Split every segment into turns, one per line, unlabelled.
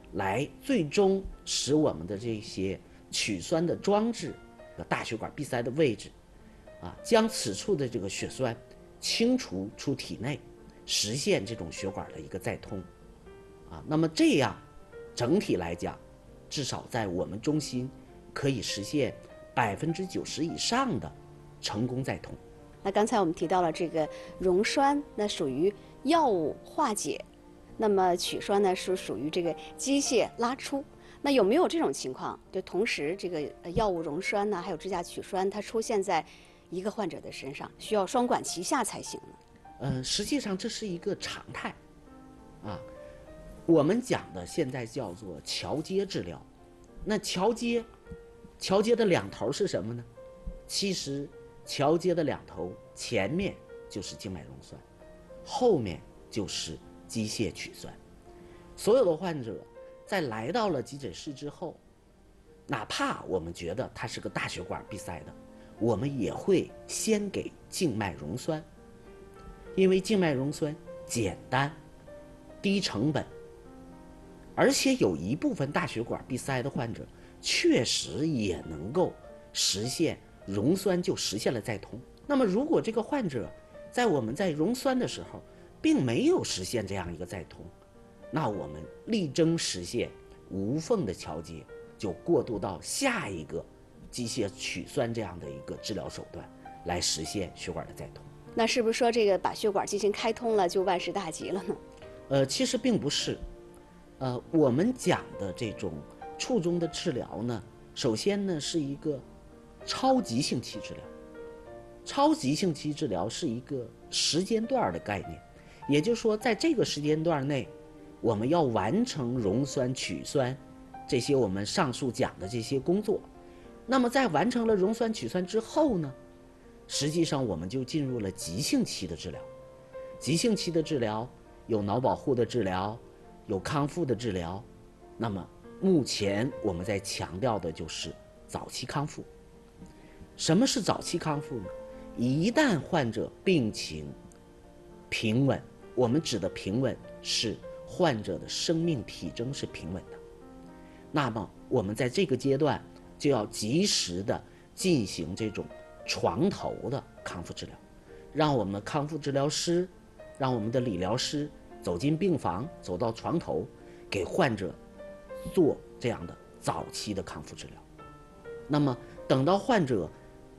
来最终使我们的这些取栓的装置和大血管闭塞的位置将此处的这个血栓清除出体内，实现这种血管的一个再通那么这样整体来讲，至少在我们中心可以实现90%以上的成功再通。
那刚才我们提到了这个溶栓，那属于药物化解，那么取栓呢是属于这个机械拉出。那有没有这种情况，就同时这个药物溶栓呢，还有支架取栓，它出现在一个患者的身上，需要双管齐下才行呢？
实际上这是一个常态我们讲的现在叫做桥接治疗。那桥接的两头是什么呢？其实桥接的两头，前面就是静脉溶栓，后面就是机械取栓。所有的患者在来到了急诊室之后，哪怕我们觉得他是个大血管闭塞的，我们也会先给静脉溶栓，因为静脉溶栓简单、低成本，而且有一部分大血管闭塞的患者确实也能够实现溶栓就实现了再通。那么如果这个患者在我们在溶栓的时候并没有实现这样一个再通，那我们力争实现无缝的桥接，就过渡到下一个机械取栓这样的一个治疗手段，来实现血管的再通。
那是不是说这个把血管进行开通了就万事大吉了呢？
其实并不是。我们讲的这种术中的治疗呢，首先呢是一个超急性期治疗。超急性期治疗是一个时间段的概念，也就是说在这个时间段内，我们要完成溶栓取栓这些我们上述讲的这些工作。那么在完成了溶栓取栓之后呢，实际上我们就进入了急性期的治疗。急性期的治疗有脑保护的治疗，有康复的治疗。那么目前我们在强调的就是早期康复。什么是早期康复呢？一旦患者病情平稳，我们指的平稳是患者的生命体征是平稳的，那么我们在这个阶段就要及时的进行这种床头的康复治疗，让我们的康复治疗师，让我们的理疗师走进病房，走到床头，给患者做这样的早期的康复治疗。那么等到患者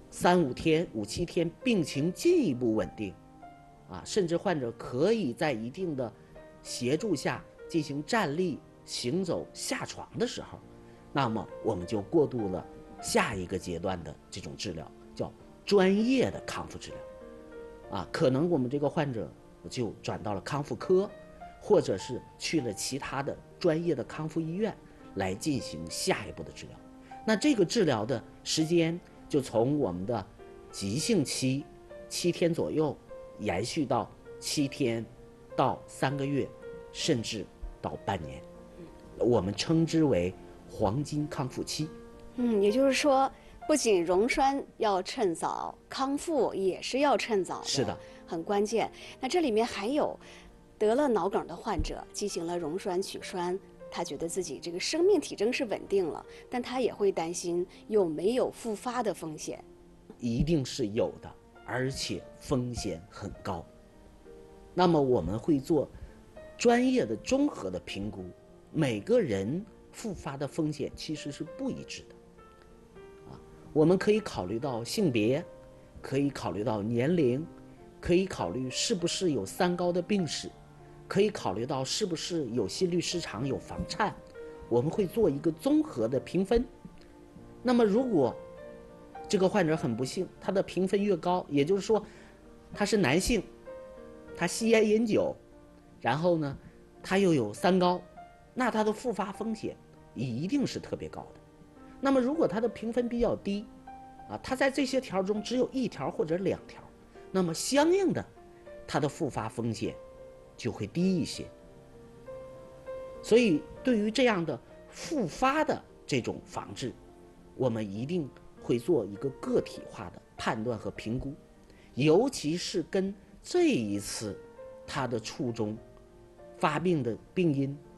3、5天、5、7天病情进一步稳定甚至患者可以在一定的协助下进行站立、行走、下床的时候，那么我们就过渡了下一个阶段的这种治疗，叫专业的康复治疗可能我们这个患者就转到了康复科，或者是去了其他的专业的康复医院来进行下一步的治疗。那这个治疗的时间就从我们的急性期7天左右延续到7天到3个月，甚至到半年，我们称之为黄金康复期。
也就是说不仅溶栓要趁早，康复也是要趁早的。
是的，
很关键。那这里面还有得了脑梗的患者进行了溶栓取栓，他觉得自己这个生命体征是稳定了，但他也会担心有没有复发的风险。
一定是有的，而且风险很高。那么我们会做专业的综合的评估，每个人复发的风险其实是不一致的我们可以考虑到性别，可以考虑到年龄，可以考虑是不是有3高的病史，可以考虑到是不是有心律失常、有房颤，我们会做一个综合的评分。那么如果这个患者很不幸，他的评分越高，也就是说他是男性，他吸烟饮酒，然后呢他又有3高，那他的复发风险一定是特别高的。那么如果他的评分比较低他在这些条中只有1条或者2条，那么相应的他的复发风险就会低一些。所以对于这样的复发的这种防治，我们一定会做一个个体化的判断和评估，尤其是跟这一次他的卒中发病的病因